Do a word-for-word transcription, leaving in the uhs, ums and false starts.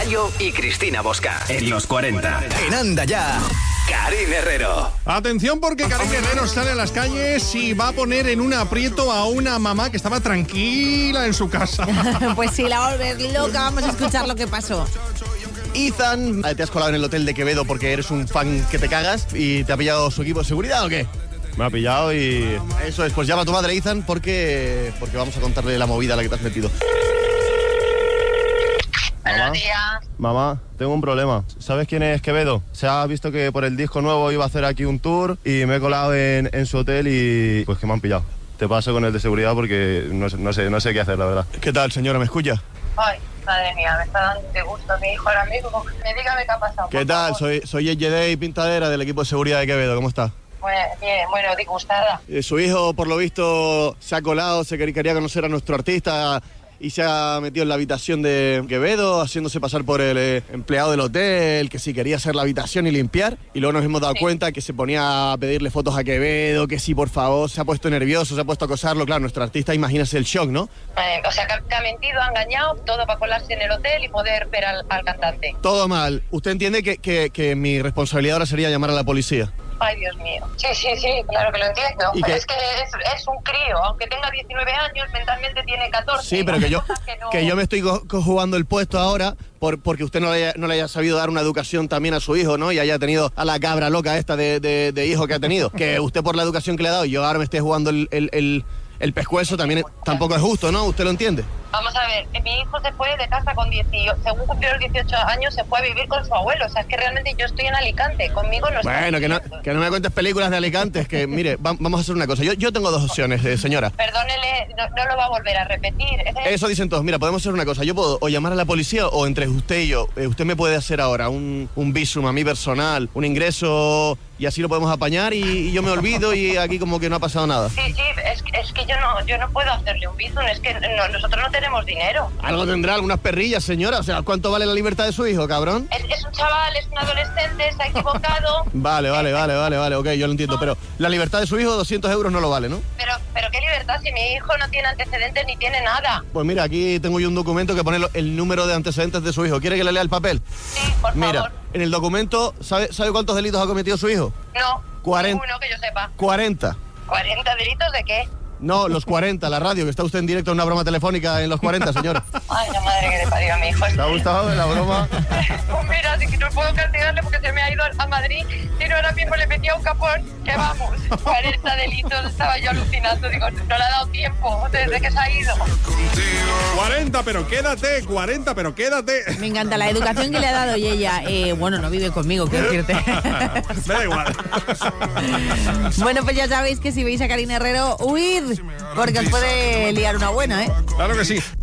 Gallo y Cristina Bosca. En los cuarenta. En Anda Ya, Karine Herrero. Atención, porque Karine Herrero sale a las calles y va a poner en un aprieto a una mamá que estaba tranquila en su casa. Pues sí, la va a volver loca. Vamos a escuchar lo que pasó. Ethan, te has colado en el hotel de Quevedo porque eres un fan que te cagas y te ha pillado su equipo de seguridad, ¿o qué? Me ha pillado y... Eso es, pues llama a tu madre, Ethan, porque, porque vamos a contarle la movida a la que te has metido. Buenos días. Mamá, tengo un problema. ¿Sabes quién es Quevedo? Se ha visto que por el disco nuevo iba a hacer aquí un tour y me he colado en, en su hotel y pues que me han pillado. Te paso con el de seguridad porque no, no, sé, no sé qué hacer, la verdad. ¿Qué tal, señora? ¿Me escucha? Ay, madre mía, me está dando de gusto mi hijo ahora mismo. Me dígame qué ha pasado. ¿Qué tal? Soy, soy el Yedei Pintadera del equipo de seguridad de Quevedo. ¿Cómo está? Bueno, bien, bueno, disgustada. Eh, su hijo, por lo visto, se ha colado, se quería conocer a nuestro artista y se ha metido en la habitación de Quevedo, haciéndose pasar por el eh, empleado del hotel, que sí quería hacer la habitación y limpiar. Y luego nos hemos dado sí. cuenta que se ponía a pedirle fotos a Quevedo, que sí, por favor, se ha puesto nervioso, se ha puesto a acosarlo. Claro, nuestro artista, imagínese el shock, ¿no? Eh, o sea, que, que ha mentido, ha engañado, todo para colarse en el hotel y poder ver al, al cantante. Todo mal. ¿Usted entiende que, que, que mi responsabilidad ahora sería llamar a la policía? Ay, Dios mío. Sí, sí, sí, claro que lo entiendo. Pero que... es que es, es un crío. Aunque tenga diecinueve años, mentalmente tiene catorce. Sí, pero que yo, que, no... que yo me estoy co- jugando el puesto ahora por, porque usted no le, haya, no le haya sabido dar una educación también a su hijo, ¿no? Y haya tenido a la cabra loca esta de, de, de hijo que ha tenido. Que usted por la educación que le ha dado y yo ahora me esté jugando el, el, el, el pescuezo también tampoco es justo, ¿no? ¿Usted lo entiende? Vamos a ver, mi hijo se fue de casa con dieciocho, según cumplió los dieciocho años, se fue a vivir con su abuelo. O sea, es que realmente yo estoy en Alicante, conmigo no está. Bueno, que no, que no me cuentes películas de Alicante, es que, mire, va, vamos a hacer una cosa. Yo, yo tengo dos opciones, eh, señora. Perdónele, no, no lo va a volver a repetir. Es... Eso dicen todos. Mira, podemos hacer una cosa. Yo puedo o llamar a la policía o entre usted y yo. Eh, usted me puede hacer ahora un, un visum a mí personal, un ingreso... Y así lo podemos apañar y, y yo me olvido y aquí como que no ha pasado nada. Sí, sí, es, es que yo no, yo no puedo hacerle un visum, es que no, nosotros no tenemos dinero. Algo tendrá, algunas perrillas, señora. O sea, ¿cuánto vale la libertad de su hijo, cabrón? Es, es un chaval, es un adolescente, se ha equivocado. Vale, vale, vale, vale, vale, ok, yo lo entiendo. Pero la libertad de su hijo, doscientos euros no lo vale, ¿no? Pero, pero qué libertad si mi hijo no tiene antecedentes ni tiene nada. Pues mira, aquí tengo yo un documento que pone el número de antecedentes de su hijo. ¿Quiere que le lea el papel? Sí, por mira, favor. Mira, en el documento, ¿sabe, ¿sabe cuántos delitos ha cometido su hijo? No, cuarenta. ninguno que yo sepa. cuarenta. ¿cuarenta delitos de qué? No, los cuarenta, la radio, que está usted en directo en una broma telefónica en los cuarenta, señora. Ay, la madre que le parió a mi hijo. ¿Te ha gustado la broma? Pues mira, así que no puedo castigarle porque se me ha ido a Madrid. Si no, ahora mismo le metía un capón. Que vamos, cuarenta delitos, estaba yo alucinando. Digo, no le ha dado tiempo desde que se ha ido. cuarenta, pero quédate, cuarenta, pero quédate. Me encanta la educación que le ha dado y ella. Eh, bueno, no vive conmigo, quiero decirte. Me da igual. Bueno, pues ya sabéis que si veis a Karine Herrero, huid, porque os puede liar una buena, ¿eh? Claro que sí.